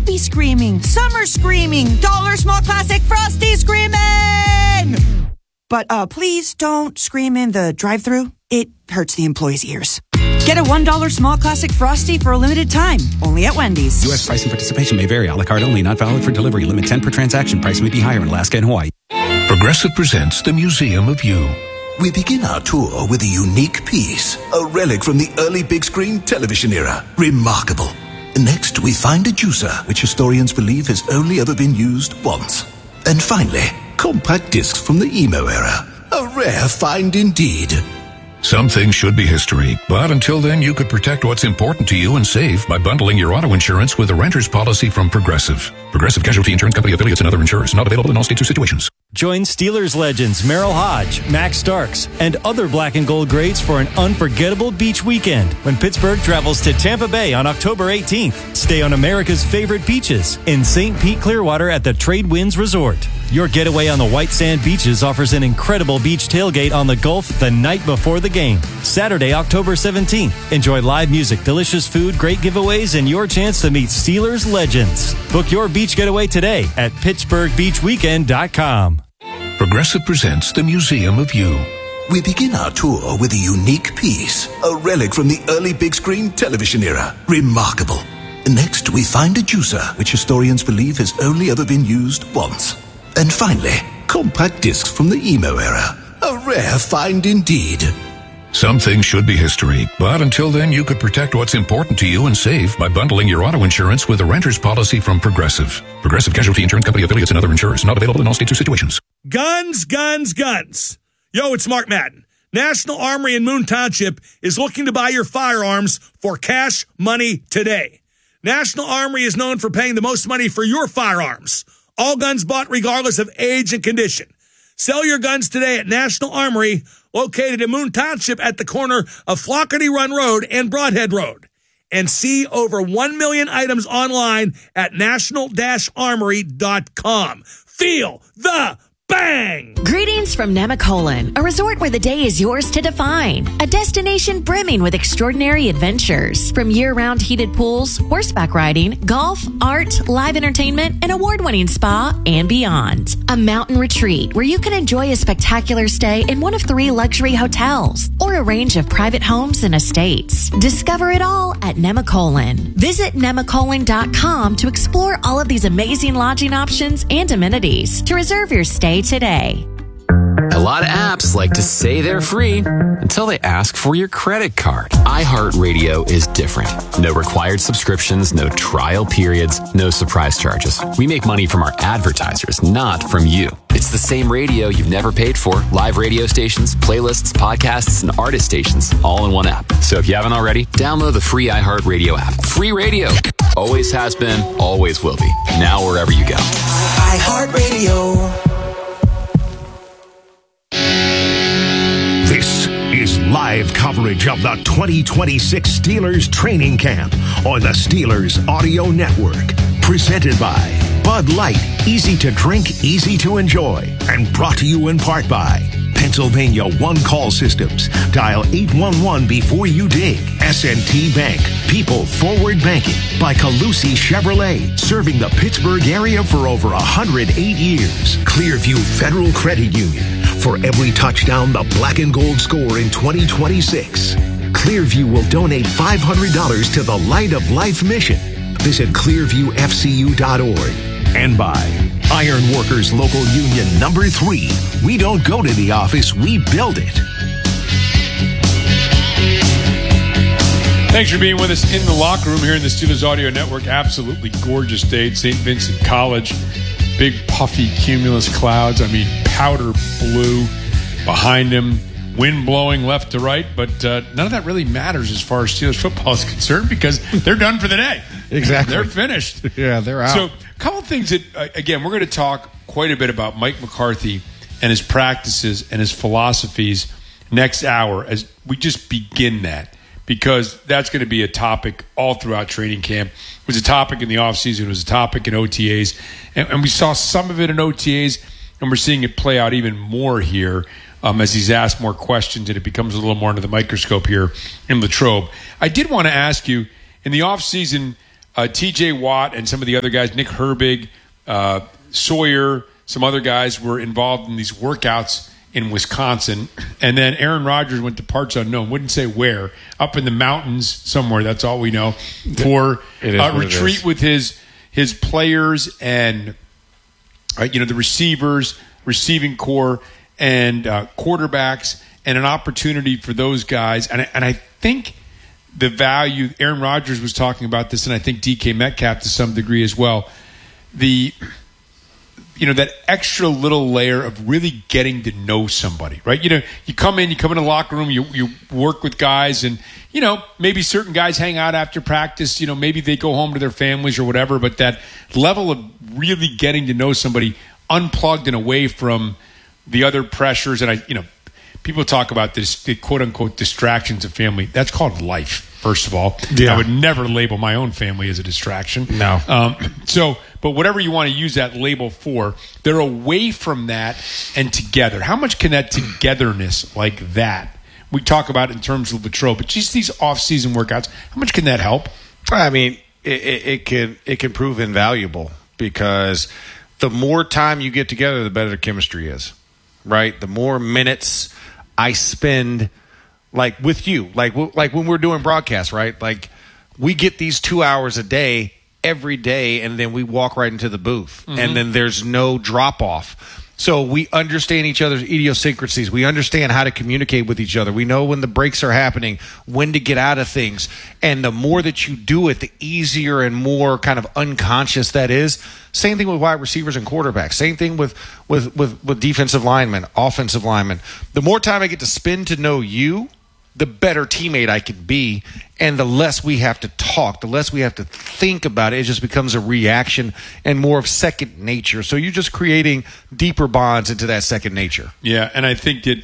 Happy screaming, summer screaming, dollar small classic Frosty screaming! But please don't scream in the drive-thru. It hurts the employees' ears. Get a $1 small classic Frosty for a limited time, only at Wendy's. U.S. price and participation may vary. A la carte only, not valid for delivery. Limit 10 per transaction. Price may be higher in Alaska and Hawaii. Progressive presents the Museum of You. We begin our tour with a unique piece, a relic from the early big screen television era. Remarkable. Next, we find a juicer, which historians believe has only ever been used once. And finally, compact discs from the emo era. A rare find indeed. Some things should be history, but until then, you could protect what's important to you and save by bundling your auto insurance with a renter's policy from Progressive. Progressive Casualty Insurance Company affiliates and other insurers. Not available in all states or situations. Join Steelers legends Merrill Hodge, Max Starks, and other black and gold greats for an unforgettable beach weekend when Pittsburgh travels to Tampa Bay on October 18th. Stay on America's favorite beaches in St. Pete Clearwater at the Trade Winds Resort. Your getaway on the white sand beaches offers an incredible beach tailgate on the Gulf the night before the game. Saturday, October 17th. Enjoy live music, delicious food, great giveaways, and your chance to meet Steelers legends. Book your beach getaway today at PittsburghBeachWeekend.com. Progressive presents the Museum of You. We begin our tour with a unique piece, a relic from the early big screen television era. Remarkable. Next, we find a juicer, which historians believe has only ever been used once. And finally, compact discs from the emo era. A rare find indeed. Some things should be history, but until then, you could protect what's important to you and save by bundling your auto insurance with a renter's policy from Progressive. Progressive Casualty Insurance Company affiliates and other insurers. Not available in all states or situations. Guns, guns, guns. Yo, it's Mark Madden. National Armory in Moon Township is looking to buy your firearms for cash money today. National Armory is known for paying the most money for your firearms. All guns bought regardless of age and condition. Sell your guns today at National Armory, located in Moon Township at the corner of Flockerty Run Road and Broadhead Road. And see over 1 million items online at national-armory.com. Feel the bang! Greetings from Nemacolin, a resort where the day is yours to define. A destination brimming with extraordinary adventures. From year-round heated pools, horseback riding, golf, art, live entertainment, an award-winning spa, and beyond. A mountain retreat where you can enjoy a spectacular stay in one of 3 luxury hotels or a range of private homes and estates. Discover it all at Nemacolin. Visit Nemacolin.com to explore all of these amazing lodging options and amenities. To reserve your stay today. A lot of apps like to say they're free until they ask for your credit card. iHeartRadio is different. No required subscriptions, no trial periods, no surprise charges. We make money from our advertisers, not from you. It's the same radio you've never paid for. Live radio stations, playlists, podcasts, and artist stations all in one app. So if you haven't already, download the free iHeartRadio app. Free radio. Always has been, always will be. Now wherever you go. iHeartRadio. This is live coverage of the 2026 Steelers training camp on the Steelers Audio Network. Presented by Bud Light, easy to drink, easy to enjoy. And brought to you in part by Pennsylvania One Call Systems. Dial 811 before you dig. S&T Bank, People Forward Banking. By Calusi Chevrolet, serving the Pittsburgh area for over 108 years. Clearview Federal Credit Union. For every touchdown the black and gold score in 2026, Clearview will donate $500 to the Light of Life mission. Visit clearviewfcu.org. And by Iron Workers Local Union Number 3. We don't go to the office, we build it. Thanks for being with us in the locker room here in the Steelers Audio Network. Absolutely gorgeous day at St. Vincent College. Big puffy cumulus clouds. I mean, powder blue behind him. Wind blowing left to right. But none of that really matters as far as Steelers football is concerned because they're done for the day. Exactly. They're finished. Yeah, they're out. So a couple of things that, again, we're going to talk quite a bit about Mike McCarthy and his practices and his philosophies next hour as we just begin that. Because that's going to be a topic all throughout training camp. It was a topic in the offseason. It was a topic in OTAs. And we saw some of it in OTAs, and we're seeing it play out even more here as he's asked more questions, and it becomes a little more under the microscope here in Latrobe. I did want to ask you, in the offseason, T.J. Watt and some of the other guys, Nick Herbig, Sawyer, some other guys were involved in these workouts in Wisconsin. And then Aaron Rodgers went to parts unknown, wouldn't say where, up in the mountains somewhere, that's all we know, for a retreat with his players and the receivers, receiving core, and quarterbacks, and an opportunity for those guys. And I think the value, Aaron Rodgers was talking about this, and I think DK Metcalf to some degree as well, that extra little layer of really getting to know somebody, right? You come in the locker room, you work with guys, and, maybe certain guys hang out after practice, maybe they go home to their families or whatever, but that level of really getting to know somebody unplugged and away from the other pressures. And people talk about this, the quote unquote distractions of family. That's called life. First of all, I would never label my own family as a distraction. No. But whatever you want to use that label for, they're away from that and together. How much can that togetherness like that, we talk about in terms of Latrobe, but just these off-season workouts, how much can that help? I mean, it can prove invaluable, because the more time you get together, the better the chemistry is, right? The more minutes I spend like with you, like when we're doing broadcasts, right? Like we get these 2 hours a day every day, and then we walk right into the booth, and then there's no drop off. So we understand each other's idiosyncrasies. We understand how to communicate with each other. We know when the breaks are happening, when to get out of things. And the more that you do it, the easier and more kind of unconscious that is. Same thing with wide receivers and quarterbacks. Same thing with defensive linemen, offensive linemen. The more time I get to spend to know you, the better teammate I can be, and the less we have to talk, the less we have to think about it. It just becomes a reaction and more of second nature. So you're just creating deeper bonds into that second nature. Yeah, and I think that,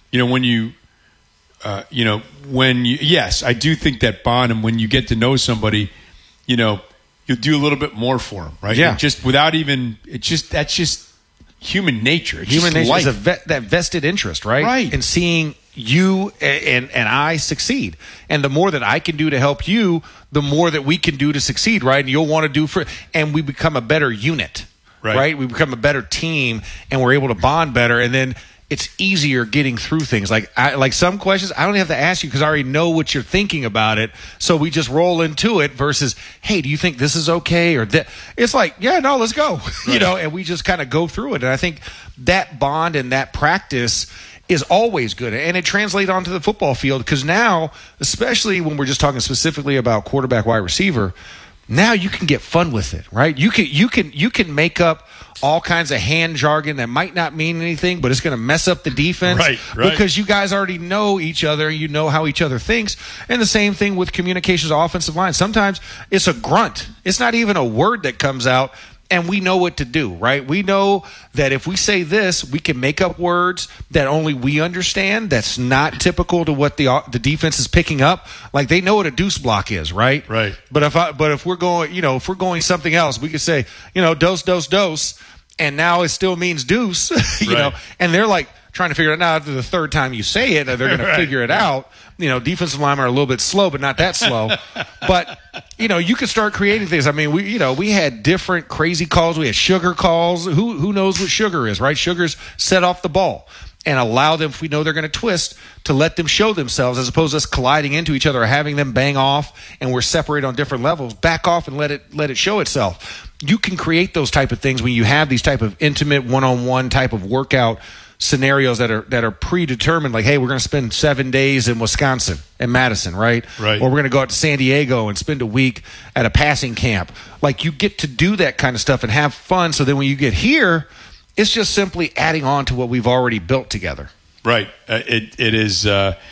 yes, I do think that bond, and when you get to know somebody, you'll do a little bit more for them, right? Yeah. And just without even, that's just human nature. It's human just nature life. is that vested interest, right? Right. And seeing you and I succeed. And the more that I can do to help you, the more that we can do to succeed, right? And you'll want to do and we become a better unit, right? We become a better team, and we're able to bond better. And then it's easier getting through things. Like some questions, I don't have to ask you because I already know what you're thinking about it. So we just roll into it versus, hey, do you think this is okay? Or that? It's like, yeah, no, let's go. Right. And we just kind of go through it. And I think that bond and that practice is always good, and it translates onto the football field, because now, especially when we're just talking specifically about quarterback, wide receiver, now you can get fun with it, right? You can make up all kinds of hand jargon that might not mean anything, but it's going to mess up the defense, right. Because you guys already know each other, you know how each other thinks. And the same thing with communications, offensive line. Sometimes it's a grunt; it's not even a word that comes out. And we know what to do, right? We know that if we say this, we can make up words that only we understand. That's not typical to what the defense is picking up. Like, they know what a deuce block is, right? Right. But if we're going something else, we could say, dose, dose, dose, and now it still means deuce, Right. And they're like trying to figure it out. After the third time you say it, they're going to figure it out. Defensive linemen are a little bit slow, but not that slow. But, you can start creating things. I mean, we had different crazy calls. We had sugar calls. Who knows what sugar is, right? Sugar's set off the ball and allow them, if we know they're going to twist, to let them show themselves, as opposed to us colliding into each other or having them bang off and we're separated on different levels. Back off and let it show itself. You can create those type of things when you have these type of intimate one-on-one type of workout scenarios that are predetermined, like, hey, we're going to spend 7 days in Wisconsin and Madison, right? Right. Or we're going to go out to San Diego and spend a week at a passing camp. Like, you get to do that kind of stuff and have fun. So then when you get here, it's just simply adding on to what we've already built together. Right. It is,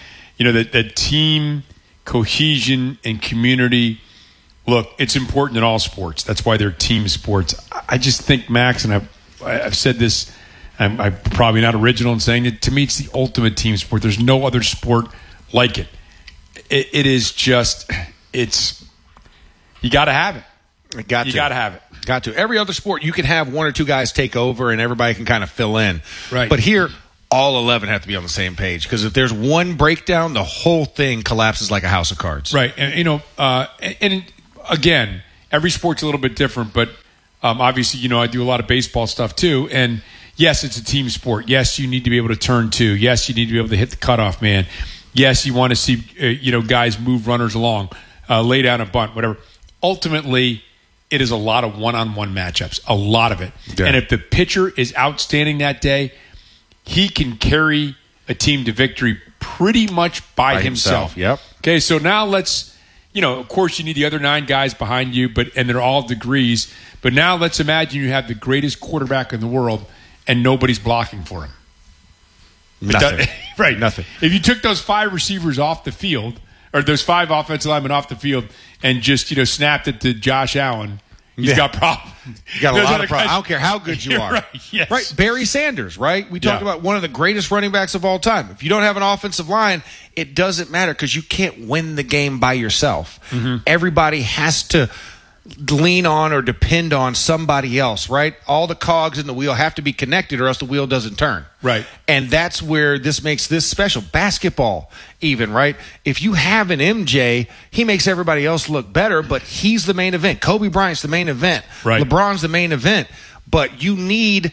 the team cohesion and community. Look, it's important in all sports. That's why they're team sports. I just think, Max, and I've said this, I'm probably not original in saying it. To me, it's the ultimate team sport. There's no other sport like it. It is just, you got to have it. You got to have it. Got to. Every other sport, you can have one or two guys take over and everybody can kind of fill in. Right. But here, all 11 have to be on the same page, because if there's one breakdown, the whole thing collapses like a house of cards. Right. And, and again, every sport's a little bit different, but obviously, I do a lot of baseball stuff too. And yes, it's a team sport. Yes, you need to be able to turn two. Yes, you need to be able to hit the cutoff man. Yes, you want to see, guys move runners along, lay down a bunt, whatever. Ultimately, it is a lot of one-on-one matchups, a lot of it. Yeah. And if the pitcher is outstanding that day, he can carry a team to victory pretty much by himself. Yep. Okay, so now let's, of course you need the other 9 guys behind you, and they're all degrees. But now let's imagine you have the greatest quarterback in the world and nobody's blocking for him. Nothing. Right. Nothing. If you took those 5 receivers off the field, or those 5 offensive linemen off the field, and just, snapped it to Josh Allen, he's got problems. You got a lot of problems. I don't care how good you are. Right, yes. Right. Barry Sanders, right? We talked about one of the greatest running backs of all time. If you don't have an offensive line, it doesn't matter because you can't win the game by yourself. Mm-hmm. Everybody has to lean on or depend on somebody else, right? All the cogs in the wheel have to be connected or else the wheel doesn't turn. Right. And that's where this makes this special. Basketball, even, right? If you have an MJ, he makes everybody else look better, but he's the main event. Kobe Bryant's the main event. Right. LeBron's the main event. But you need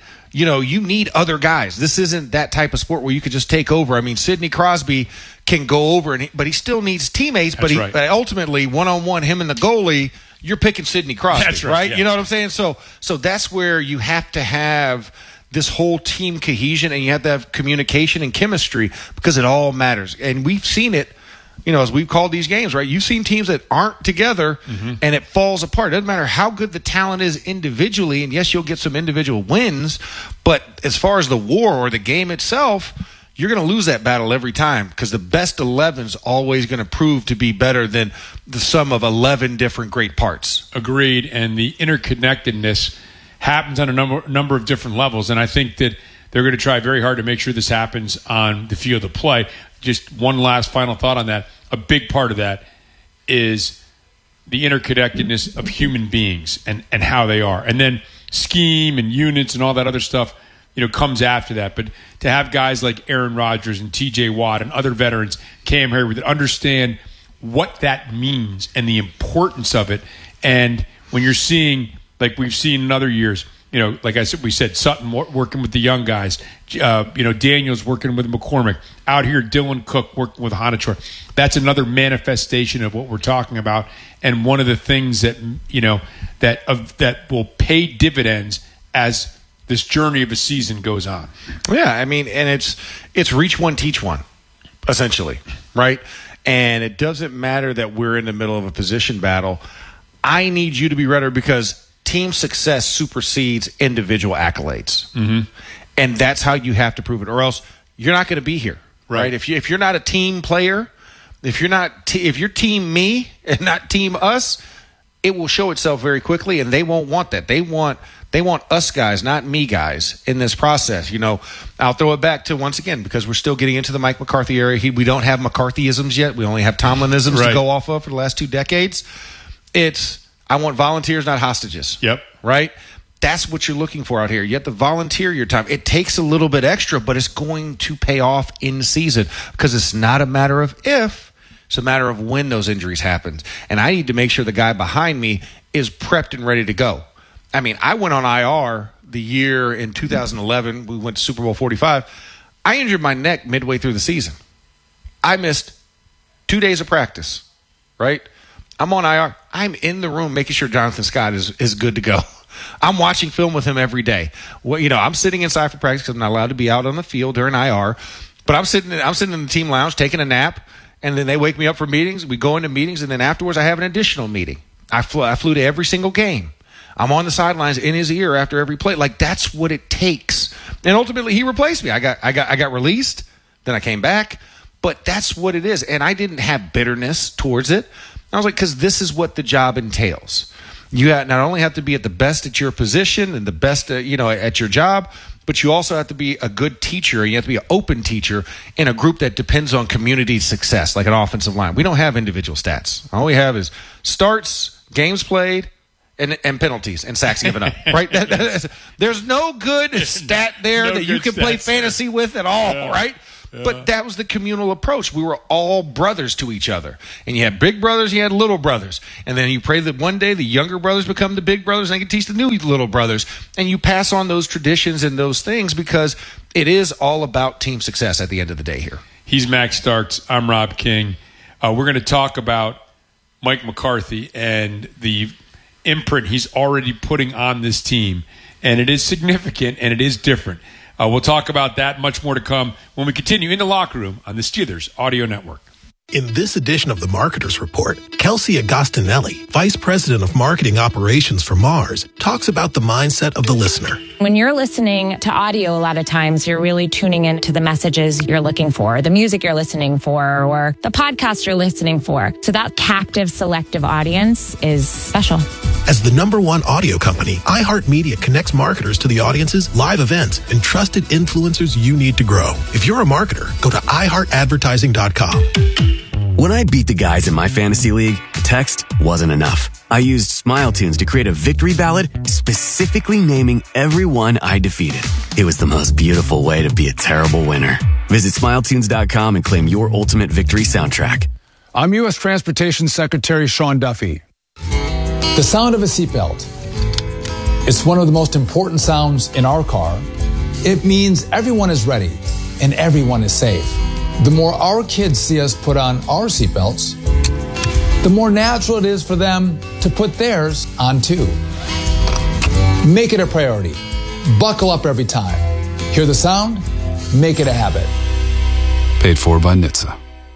other guys. This isn't that type of sport where you could just take over. I mean, Sidney Crosby can go over, but he still needs teammates. But ultimately, one-on-one, him and the goalie, you're picking Sidney Crosby, that's right? Yeah. You know what I'm saying? So that's where you have to have this whole team cohesion, and you have to have communication and chemistry because it all matters. And we've seen it, as we've called these games, right? You've seen teams that aren't together, and it falls apart. It doesn't matter how good the talent is individually, and yes, you'll get some individual wins, but as far as the war or the game itself, you're going to lose that battle every time because the best 11's always going to prove to be better than the sum of 11 different great parts. Agreed. And the interconnectedness happens on a number of different levels. And I think that they're going to try very hard to make sure this happens on the field of play. Just one last final thought on that. A big part of that is the interconnectedness of human beings and how they are. And then scheme and units and all that other stuff comes after that. But to have guys like Aaron Rodgers and TJ Watt and other veterans, Cam Hayward, that understand what that means and the importance of it. And when you're seeing, like we've seen in other years, like we said, Sutton working with the young guys, Daniels working with McCormick, out here Dylan Cook working with Honichor. That's another manifestation of what we're talking about. And one of the things that, that will pay dividends as this journey of a season goes on. Yeah, I mean, and it's reach one, teach one, essentially, right? And it doesn't matter that we're in the middle of a position battle. I need you to be ready because team success supersedes individual accolades. Mm-hmm. And that's how you have to prove it, or else you're not going to be here, right? If you're not a team player, if you're team me and not team us, it will show itself very quickly, and they won't want that. They want us guys, not me guys, in this process. I'll throw it back to, once again, because we're still getting into the Mike McCarthy era. We don't have McCarthyisms yet. We only have Tomlinisms to go off of for the last 2 decades. I want volunteers, not hostages. Yep. Right? That's what you're looking for out here. You have to volunteer your time. It takes a little bit extra, but it's going to pay off in season because it's not a matter of if, it's a matter of when those injuries happen. And I need to make sure the guy behind me is prepped and ready to go. I mean, I went on IR the year in 2011. We went to Super Bowl 45. I injured my neck midway through the season. I missed 2 days of practice, right? I'm on IR. I'm in the room making sure Jonathan Scott is good to go. I'm watching film with him every day. Well, I'm sitting inside for practice because I'm not allowed to be out on the field during IR. But I'm sitting in the team lounge taking a nap, and then they wake me up for meetings. We go into meetings, and then afterwards I have an additional meeting. I flew to every single game. I'm on the sidelines in his ear after every play. Like, that's what it takes. And ultimately, he replaced me. I got released. Then I came back. But that's what it is. And I didn't have bitterness towards it. I was like, because this is what the job entails. You not only have to be at the best at your position and the best, at your job, but you also have to be a good teacher. You have to be an open teacher in a group that depends on community success, like an offensive line. We don't have individual stats. All we have is starts, games played, and penalties and sacks given up. Right? There's no good stat there that you can play fantasy with at all. Right? But that was the communal approach. We were all brothers to each other. And you had big brothers, you had little brothers. And then you pray that one day the younger brothers become the big brothers and they can teach the new little brothers. And you pass on those traditions and those things because it is all about team success at the end of the day here. He's Max Starks. I'm Rob King. We're going to talk about Mike McCarthy and the imprint he's already putting on this team. And it is significant and it is different. We'll talk about that, much more to come when we continue in the locker room on the Steelers Audio Network. In this edition of the Marketers Report, Kelsey Agostinelli, Vice President of Marketing Operations for Mars, talks about the mindset of the listener. When you're listening to audio, a lot of times you're really tuning into the messages you're looking for, the music you're listening for, or the podcast you're listening for. So that captive, selective audience is special. As the #1 audio company, iHeartMedia connects marketers to the audiences, live events, and trusted influencers you need to grow. If you're a marketer, go to iHeartAdvertising.com. When I beat the guys in my fantasy league, text wasn't enough. I used SmileTunes to create a victory ballad specifically naming everyone I defeated. It was the most beautiful way to be a terrible winner. Visit SmileTunes.com and claim your ultimate victory soundtrack. I'm U.S. Transportation Secretary Sean Duffy. The sound of a seatbelt. It's one of the most important sounds in our car. It means everyone is ready and everyone is safe. The more our kids see us put on our seatbelts, the more natural it is for them to put theirs on too. Make it a priority. Buckle up every time. Hear the sound? Make it a habit. Paid for by NHTSA.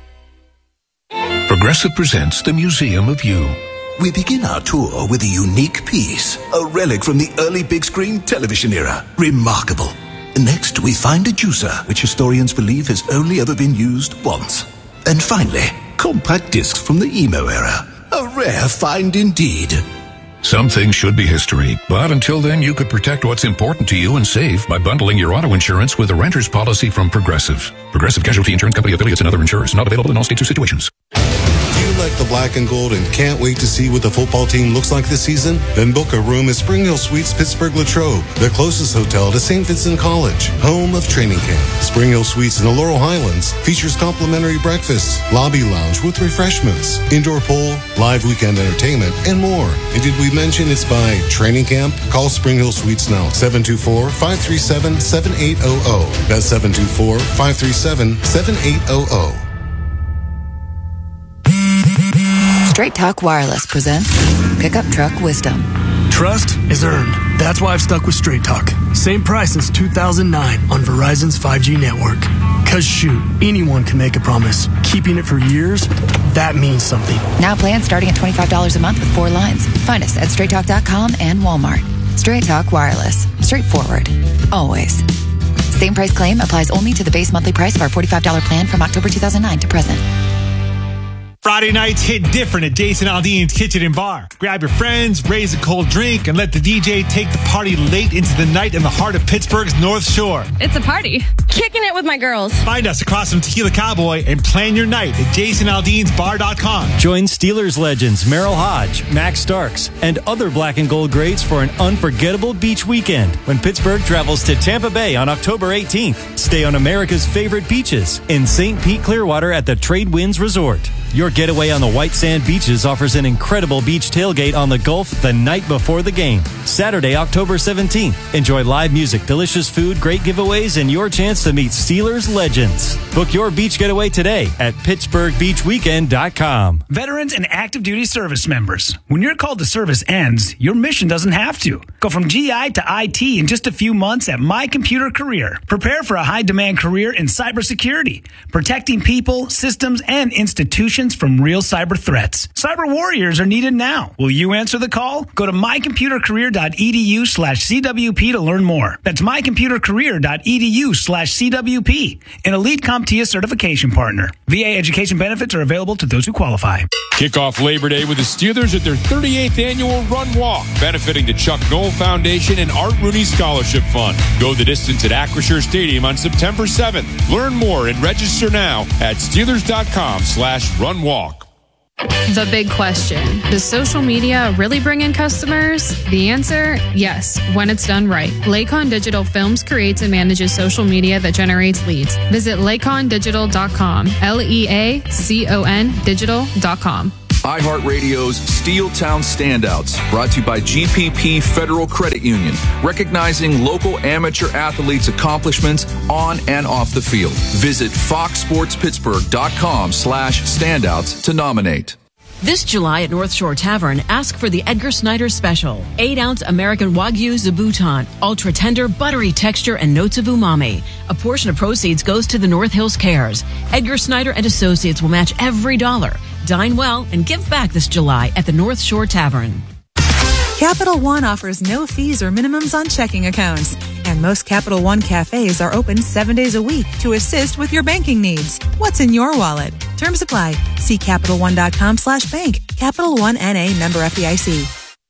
Progressive presents the Museum of You. We begin our tour with a unique piece, a relic from the early big screen television era. Remarkable. Next, we find a juicer, which historians believe has only ever been used once. And finally, compact discs from the emo era. A rare find indeed. Some things should be history, but until then, you could protect what's important to you and save by bundling your auto insurance with a renter's policy from Progressive. Progressive Casualty Insurance Company affiliates and other insurers. Not available in all states or situations. Do you like the black and gold and can't wait to see what the football team looks like this season? Then book a room at Spring Hill Suites Pittsburgh Latrobe, the closest hotel to St. Vincent College, home of training camp. Spring Hill Suites in the Laurel Highlands features complimentary breakfasts, lobby lounge with refreshments, indoor pool, live weekend entertainment, and more. And did we mention it's by training camp? Call Spring Hill Suites now, 724-537-7800. That's 724-537-7800. Straight Talk Wireless presents Pickup Truck Wisdom. Trust is earned. That's why I've stuck with Straight Talk. Same price since 2009 on Verizon's 5G network. Cause shoot, anyone can make a promise. Keeping it for years, that means something. Now plans starting at $25 a month with 4 lines. Find us at StraightTalk.com and Walmart. Straight Talk Wireless. Straightforward. Always. Same price claim applies only to the base monthly price of our $45 plan from October 2009 to present. Friday nights hit different at Jason Aldean's Kitchen and Bar. Grab your friends, raise a cold drink, and let the DJ take the party late into the night in the heart of Pittsburgh's North Shore. It's a party. Kicking it with my girls. Find us across from Tequila Cowboy and plan your night at JasonAldeansBar.com. Join Steelers legends Merrill Hodge, Max Starks, and other black and gold greats for an unforgettable beach weekend when Pittsburgh travels to Tampa Bay on October 18th. Stay on America's favorite beaches in St. Pete Clearwater at the Trade Winds Resort. Your getaway on the white sand beaches offers an incredible beach tailgate on the Gulf the night before the game. Saturday, October 17th. Enjoy live music, delicious food, great giveaways, and your chance to meet Steelers legends. Book your beach getaway today at PittsburghBeachWeekend.com. Veterans and active duty service members. When your call to service ends, your mission doesn't have to. Go from GI to IT in just a few months at My Computer Career. Prepare for a high-demand career in cybersecurity, protecting people, systems, and institutions from real cyber threats. Cyber warriors are needed now. Will you answer the call? Go to mycomputercareer.edu/CWP to learn more. That's mycomputercareer.edu/CWP. An elite CompTIA certification partner. VA education benefits are available to those who qualify. Kick off Labor Day with the Steelers at their 38th annual Run Walk, benefiting the Chuck Noll Foundation and Art Rooney Scholarship Fund. Go the distance at Acrisure Stadium on September 7th. Learn more and register now at Steelers.com/runwalk. The big question, does social media really bring in customers? The answer, yes, when it's done right. Lakon Digital films, creates, and manages social media that generates leads. Visit lakondigital.com, LEACON digital.com. iHeartRadio's Steeltown Standouts, brought to you by GPP Federal Credit Union, recognizing local amateur athletes' accomplishments on and off the field. Visit foxsportspittsburgh.com/standouts to nominate. This July at North Shore Tavern, ask for the Edgar Snyder Special. 8-ounce American Wagyu Zabuton. Ultra tender, buttery texture, and notes of umami. A portion of proceeds goes to the North Hills Cares. Edgar Snyder and Associates will match every dollar. Dine well and give back this July at the North Shore Tavern. Capital One offers no fees or minimums on checking accounts. And most Capital One cafes are open 7 days a week to assist with your banking needs. What's in your wallet? Terms apply. See CapitalOne.com/bank. Capital One N.A. member FDIC.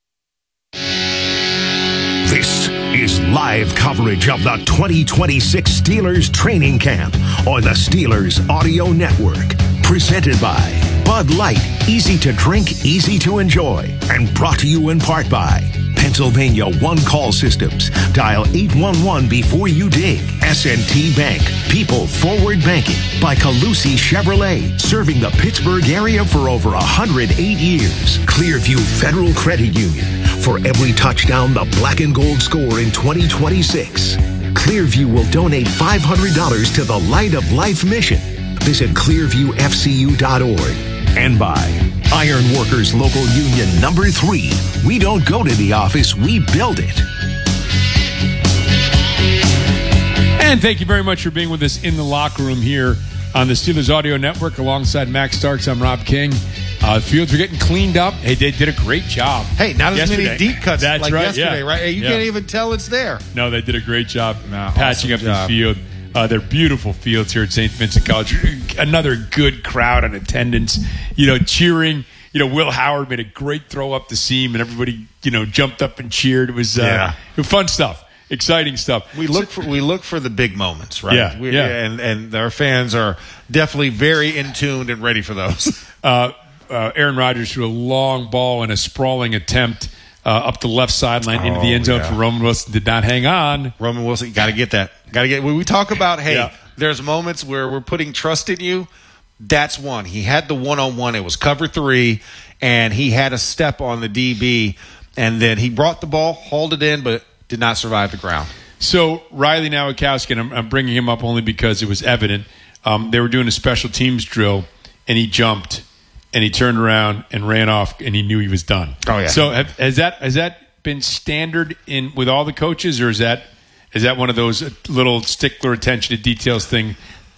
This is live coverage of the 2026 Steelers training camp on the Steelers Audio Network. Presented by Bud Light, easy to drink, easy to enjoy. And brought to you in part by Pennsylvania One Call Systems. Dial 811 before you dig. S&T Bank, people forward banking. By Calusi Chevrolet, serving the Pittsburgh area for over 108 years. Clearview Federal Credit Union, for every touchdown the black and gold score in 2026. Clearview will donate $500 to the Light of Life mission. Visit clearviewfcu.org. And by Iron Workers Local Union Number 3. We don't go to the office, we build it. And thank you very much for being with us in the locker room here on the Steelers Audio Network alongside Max Starks. I'm Rob King. Fields are getting cleaned up. Hey, they did a great job. Hey, not as many deep cuts That's like right, yesterday, right? Hey, you can't even tell it's there. No, they did a great job patching up the field. They're beautiful fields here at St. Vincent College. Another good crowd in attendance, cheering. Will Howard made a great throw up the seam, and everybody, jumped up and cheered. It was fun stuff, exciting stuff. We look for the big moments, right? Yeah, And our fans are definitely very in tune and ready for those. Aaron Rodgers threw a long ball in a sprawling attempt up the left sideline into the end zone for Roman Wilson. Did not hang on. Roman Wilson, you got to get that. When we talk about, there's moments where we're putting trust in you. That's one. He had the one-on-one. It was cover 3, and he had a step on the DB, and then he brought the ball, hauled it in, but did not survive the ground. So Riley Nowakowski, and I'm bringing him up only because it was evident. They were doing a special teams drill, and he jumped, and he turned around and ran off, and he knew he was done. Oh yeah. So has that been standard with all the coaches, or is that one of those little stickler attention to details thing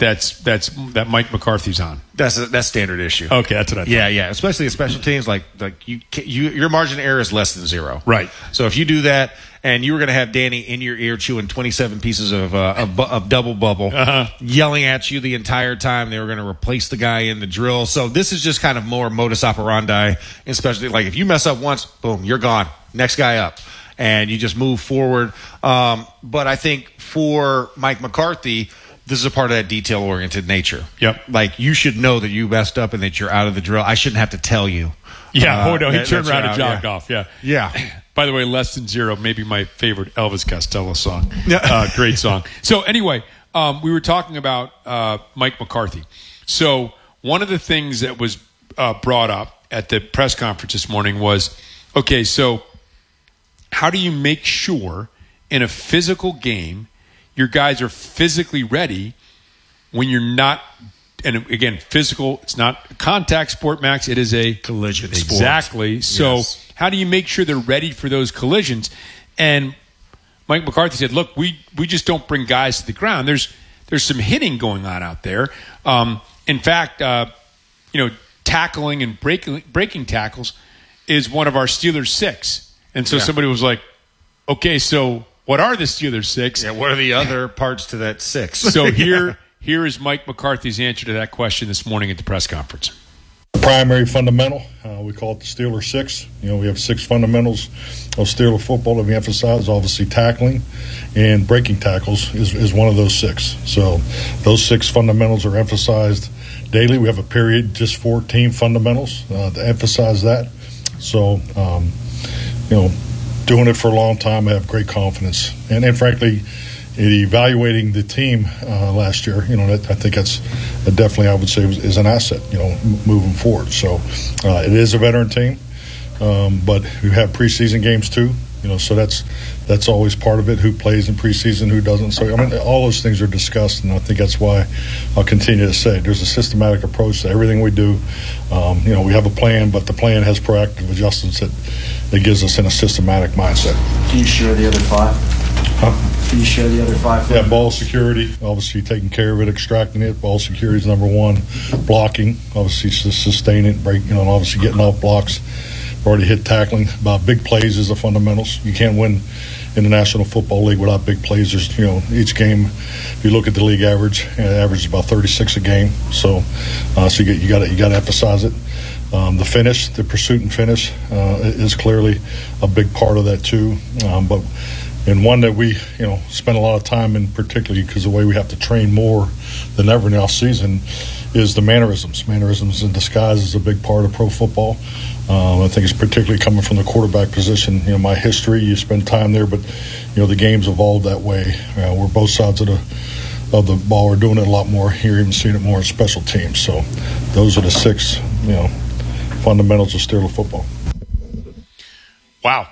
that Mike McCarthy's on? That's standard issue. Okay, that's what I thought. Yeah. Especially in special teams, like your margin of error is less than 0. Right. So if you do that, and you were going to have Danny in your ear chewing 27 pieces of double bubble, yelling at you the entire time, they were going to replace the guy in the drill. So this is just kind of more modus operandi, especially like if you mess up once, boom, you're gone. Next guy up. And you just move forward. But I think for Mike McCarthy, this is a part of that detail-oriented nature. Yep. Like, you should know that you messed up and that you're out of the drill. I shouldn't have to tell you. Yeah. He turned around and jogged off. Yeah. Yeah. By the way, Less Than Zero, maybe my favorite Elvis Costello song. Great song. So anyway, we were talking about Mike McCarthy. So one of the things that was brought up at the press conference this morning was, okay, so how do you make sure in a physical game your guys are physically ready when you're not? And again, physical, it's not a contact sport, Max. It is a collision sport. Exactly. So how do you make sure they're ready for those collisions? And Mike McCarthy said, look, we just don't bring guys to the ground. There's some hitting going on out there. In fact, tackling and breaking tackles is one of our Steelers 6. And so somebody was like, okay, so what are the Steelers 6? Yeah, what are the other parts to that 6? So here is Mike McCarthy's answer to that question this morning at the press conference. The primary fundamental, we call it the Steelers 6. We have 6 fundamentals of Steeler football that we emphasize. Obviously, tackling and breaking tackles is one of those 6. So those 6 fundamentals are emphasized daily. We have a period just for team fundamentals to emphasize that. So, doing it for a long time, I have great confidence. And frankly, evaluating the team last year, I think that's definitely, I would say, is an asset, moving forward. So it is a veteran team, but we have preseason games too, so that's always part of it, who plays in preseason, who doesn't. So, all those things are discussed, and I think that's why I'll continue to say there's a systematic approach to everything we do. We have a plan, but the plan has proactive adjustments that gives us in a systematic mindset. Can you share the other 5? Can you share the other 5? Yeah, ball security, obviously taking care of it, extracting it. Ball security is number 1. Blocking, obviously sustain it, break, and obviously getting off blocks. We've already hit tackling. About big plays is the fundamentals. You can't win in the National Football League without big plays. There's, each game, if you look at the league average, is about 36 a game. So you got to emphasize it. The finish, the pursuit and finish, is clearly a big part of that too. And one that we, spend a lot of time in, particularly because the way we have to train more than ever in the off season, is the mannerisms. Mannerisms in disguise is a big part of pro football. I think it's particularly coming from the quarterback position. My history, you spend time there, but the game's evolved that way. Where both sides of the ball are doing it a lot more. You're even seeing it more in special teams. So those are the 6, fundamentals of Steeler football. Wow.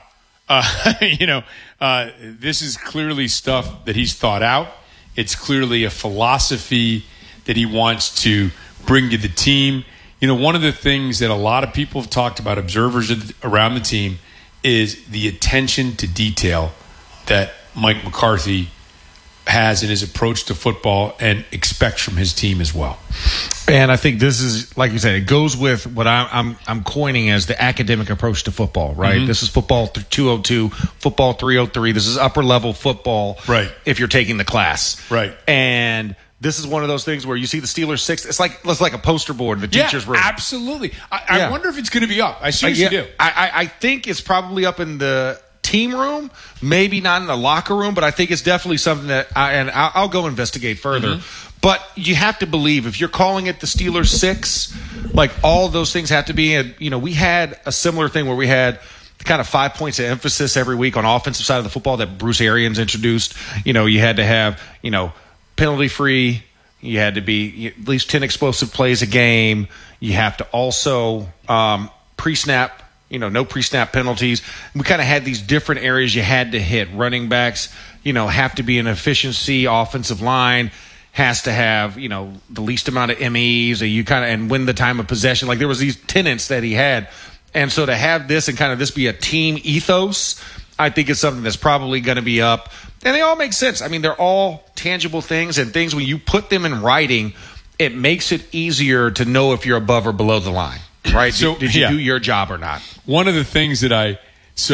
This is clearly stuff that he's thought out. It's clearly a philosophy that he wants to bring to the team. One of the things that a lot of people have talked about, observers around the team, is the attention to detail that Mike McCarthy has in his approach to football and expects from his team as well. And I think this is, like you said, it goes with what I'm coining as the academic approach to football, right? Mm-hmm. This is football 202, football 303. This is upper level football, right? If you're taking the class, right? And this is one of those things where you see the Steelers 6. It's like a poster board in the teacher's room. Absolutely. I wonder if it's going to be up. I seriously do. I think it's probably up in the team room, maybe not in the locker room, but I think it's definitely something that I'll go investigate further. Mm-hmm. But you have to believe, if you're calling it the Steelers 6, like all those things have to be. And we had a similar thing where we had kind of 5 points of emphasis every week on offensive side of the football that Bruce Arians introduced. You had to have penalty free. You had to be at least 10 explosive plays a game. You have to also pre-snap. No pre-snap penalties. We kind of had these different areas you had to hit. Running backs, have to be an efficiency. Offensive line has to have, the least amount of MEs. And win the time of possession. Like there was these tenets that he had. And so to have this and kind of this be a team ethos, I think it's something that's probably going to be up. And they all make sense. I mean, they're all tangible things, and things when you put them in writing, it makes it easier to know if you're above or below the line. Right? So, did you do your job or not? One of the things that I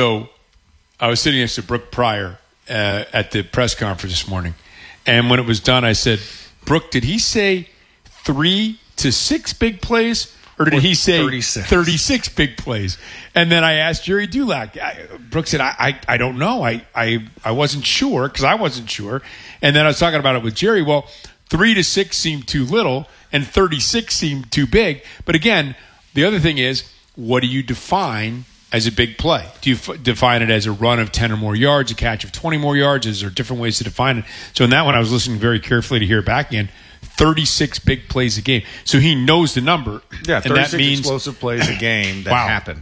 was sitting next to Brooke Pryor at the press conference this morning, and when it was done, I said, Brooke, did he say 3 to 6 big plays, or did he say 36 big plays? And then I asked Jerry Dulac. Brooke said, I don't know. I wasn't sure because I wasn't sure. And then I was talking about it with Jerry. Well, 3 to 6 seemed too little, and 36 seemed too big. But again, the other thing is, what do you define as a big play? Do you define it as a run of 10 or more yards, a catch of 20 more yards? Is there different ways to define it? So in that one, I was listening very carefully to hear it back again. 36 big plays a game. So he knows the number. Yeah, 36 and that means explosive plays a game that happen.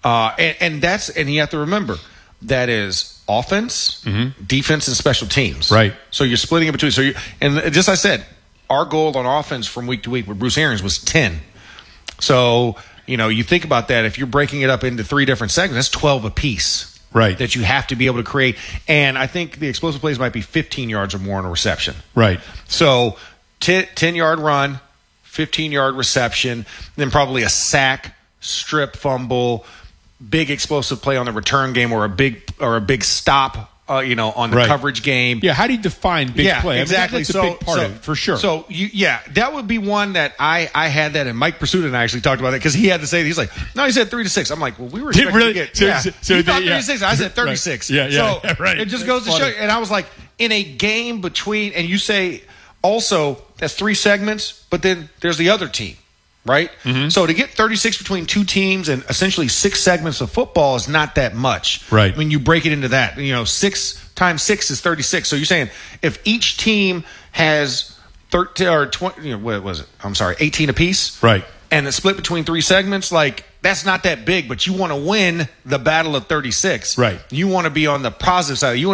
And you have to remember, that is offense, defense, and special teams. Right. So you're splitting it between. And just I said, our goal on offense from week to week with Bruce Arians was 10. So, you think about that. If you're breaking it up into 3 different segments, that's 12 apiece. Right. That you have to be able to create. And I think the explosive plays might be 15 yards or more in a reception. Right. So 10-yard run, 15-yard reception, then probably a sack, strip fumble, big explosive play on the return game, or a big stop on the coverage game. Yeah, how do you define big play? Exactly. That's a big part of it, for sure. So, that would be one that I had that, and Mike Pursuta and I actually talked about it, because he had to say, he's like, no, he said 3 to 6. I'm like, well, we were expecting to get, you thought 3 to 6. I said 36. Right. So it just goes to show you. And I was like, in a game between, and you say, also, that's 3 segments, but then there's the other team, right? Mm-hmm. So to get 36 between 2 teams and essentially 6 segments of football is not that much. Right. When you break it into that, 6 times 6 is 36. So you're saying if each team has 13 or 20, what was it? 18 apiece. Right. And it's split between 3 segments, like that's not that big, but you want to win the battle of 36. Right. You want to be on the positive side. You want